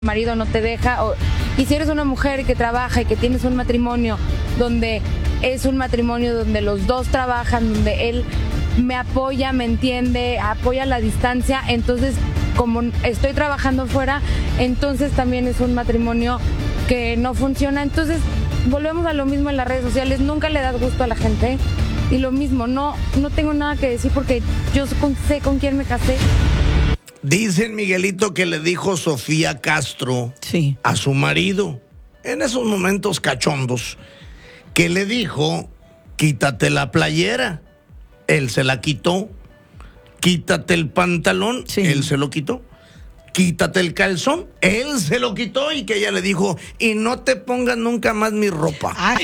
marido no te deja, y si eres una mujer que trabaja y que tienes un matrimonio donde es un matrimonio donde los dos trabajan, donde él me apoya, me entiende, apoya la distancia, entonces como estoy trabajando fuera, entonces también es un matrimonio que no funciona. Entonces volvemos a lo mismo en las redes sociales, nunca le das gusto a la gente, y lo mismo, no tengo nada que decir porque yo sé con quién me casé. Dicen, Miguelito, que le dijo Sofía Castro a su marido, en esos momentos cachondos, que le dijo, quítate la playera. Él se la quitó. Quítate el pantalón. Él se lo quitó. Quítate el calzón. Él se lo quitó, y que ella le dijo, y no te pongas nunca más mi ropa. Ay,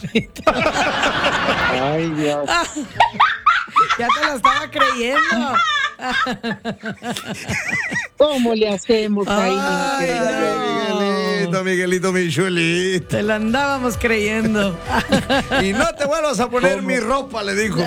Ay, Dios. Ya te lo estaba creyendo. ¿Cómo le hacemos ahí? Miguelito, mi chulito. Te lo andábamos creyendo. Y no te vuelvas a poner mi ropa, le dijo.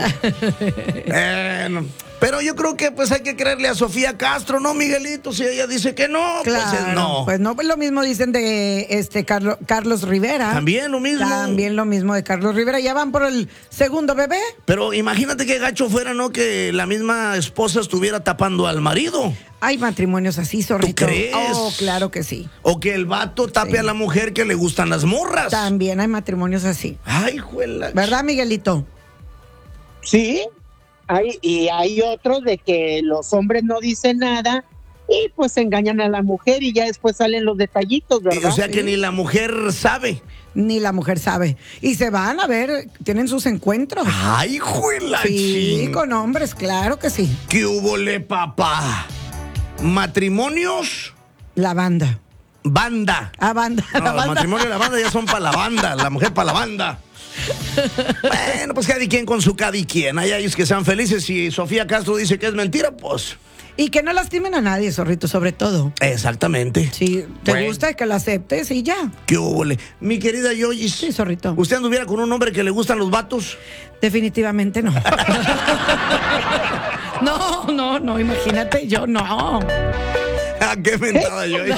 Pero yo creo que pues hay que creerle a Sofía Castro, ¿no, Miguelito? Si ella dice que no, claro, pues no. Pues no, pues lo mismo dicen de Carlos Rivera. También lo mismo. También lo mismo de Carlos Rivera. Ya van por el segundo bebé. Pero imagínate qué gacho fuera, ¿no? Que la misma esposa estuviera tapando al marido. Hay matrimonios así, zorrito. ¿Tú crees? Oh, claro que sí. O que el vato tape a la mujer que le gustan las morras. También hay matrimonios así. Ay, juela. ¿Verdad, Miguelito? Sí, hay otros de que los hombres no dicen nada y pues engañan a la mujer y ya después salen los detallitos, ¿verdad? O sea que ni la mujer sabe. Ni la mujer sabe. Y se van a ver, tienen sus encuentros. Ay, juela. Sí, con hombres, claro que sí. ¿Qué hubole, papá? ¿Matrimonios? La banda. Banda. Banda. No, la los banda. matrimonios de la banda ya son para la banda, la mujer para la banda. Bueno, pues cada quien con su cada quien. Hay ellos que sean felices. Si Sofía Castro dice que es mentira, pues. Y que no lastimen a nadie, zorrito, sobre todo. Exactamente. Si te gusta, que lo aceptes y ya. ¿Qué húbole? Mi querida Yoyis. Sí, zorrito. ¿Usted anduviera con un hombre que le gustan los vatos? Definitivamente no. No, imagínate, yo no. Ah, qué mentada, Yoyis.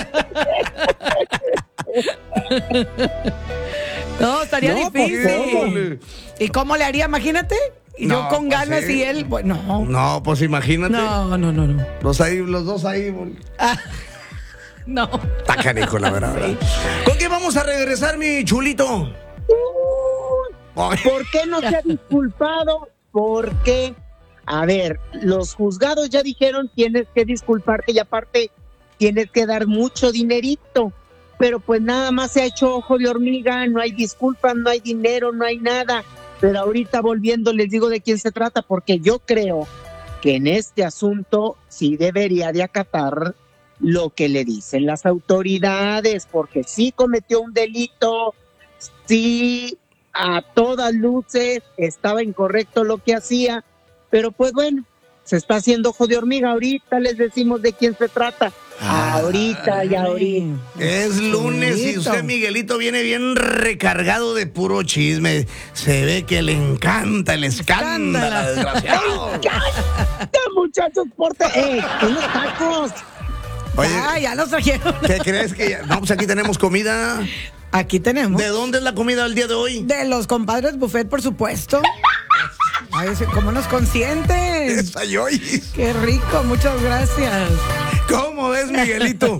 No, estaría difícil. Pues, ¿Y cómo le haría? Imagínate. Y yo con pues, ganas y él, bueno. No, pues imagínate. No. Los dos ahí. No. Está canijo, la verdad. Sí. ¿Con qué vamos a regresar, mi chulito? ¿Por qué no se ha disculpado? ¿Por qué? A ver, los juzgados ya dijeron tienes que disculparte y aparte tienes que dar mucho dinerito. Pero pues nada más se ha hecho ojo de hormiga, no hay disculpas, no hay dinero, no hay nada. Pero ahorita volviendo les digo de quién se trata, porque yo creo que en este asunto sí debería de acatar lo que le dicen las autoridades, porque sí cometió un delito, sí a todas luces estaba incorrecto lo que hacía, pero pues bueno, se está haciendo ojo de hormiga. Ahorita les decimos de quién se trata. Ahorita. Es lunes y usted, Miguelito, viene bien recargado de puro chisme. Se ve que le encanta el escándalo, desgraciado. Muchachos, unos tacos. Oye, ya los trajeron. ¿Qué crees que ya? No, pues aquí tenemos comida. Aquí tenemos. ¿De dónde es la comida del día de hoy? De los compadres Buffet, por supuesto. Ay, ¿cómo nos consienten? Esa Yoyis. Qué rico, muchas gracias. ¿Cómo ves, Miguelito?